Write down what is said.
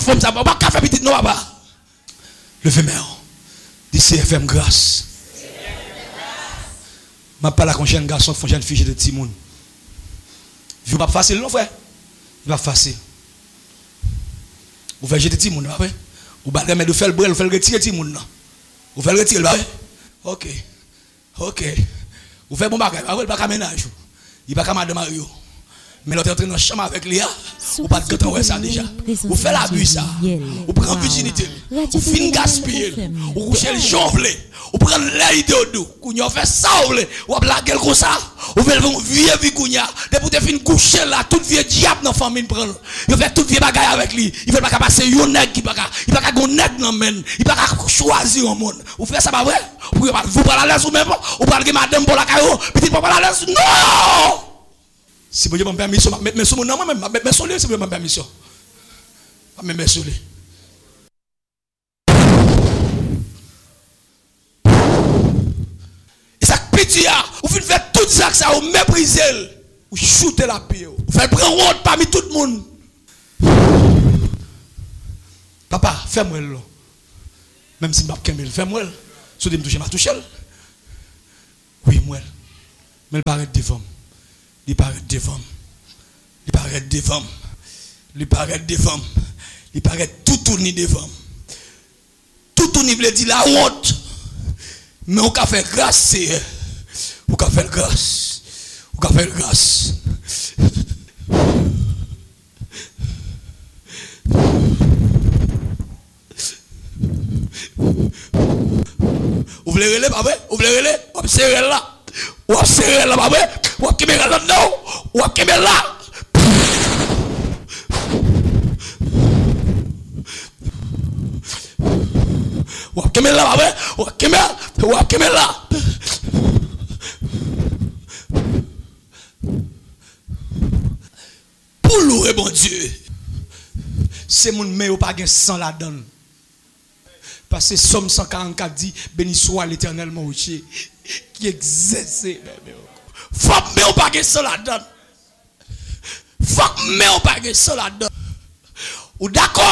femme ça, pas café petit non papa. Levez main. Dis CFM grâce. Je parle à un jeune garçon, un jeune fille de Timoun. Vous pas facile non frère. Il va facile. Vous faites jeter Timoun là ouais. Vous battez mais de faire le brel, vous faites retirer Timoun là. Vous faites retirer là ouais. OK. Vous faites bon bagage, vous pas ménage. Il pas madame Mario. Mais l'autre entré dans la chambre avec Léa, vous pas de temps ça déjà. Vous faites l'abus ça. Vous prenez virginité. Vous finissez gaspiller. Vous couchez le jonflé. Vous prenez l'air de doux. Vous fait ça vous avez la gueule comme ça. Vous faites une vieille vie kounya. Depuis que vous finissez coucher là, toute vieille diable dans la famille prend. Vous faites toute vieille bagaille avec lui. Il fait pas passer un nèg qui pas il pas gon nèg dans men. Il pas choisir un monde. Vous faites ça pas vrai? Vous parlez à l'aise ou même vous parlez madame pour la caillou, petit pas à l'aise. Non! Si vous avez permission, mais sur mon nom, mais sur lui, si vous avez permission. Mais sur lui. Et ça, petit, vous faites tout ça, vous méprisez, vous shootez la paix, vous faites prendre honte parmi tout le monde. Papa, fais-moi là. Même si je ne peux pas fais-moi. Si je me touche, je touche. Oui, moi. Mais il paraît devant. Il paraît devant. Il paraît devant. Il paraît devant. Il paraît tout tourné devant. Tout tourné veut dire la honte. Mais on peut faire grâce. On peut faire grâce. On peut faire grâce. Vous voulez relais, papa? Vous voulez relais? On va serrer là. On va serrer là, papa. On va caméra là-dedans. On va caméra là. On va caméra là, papa. On va caméra là. Pour louer, bon Dieu. C'est mon meilleur pas sans la donne. Parce que Somme 144 dit, béni soit l'Éternel mon rocher, qui exerce. Faut que pas sans la donne. Faut que pas sans la donne. Ou d'accord?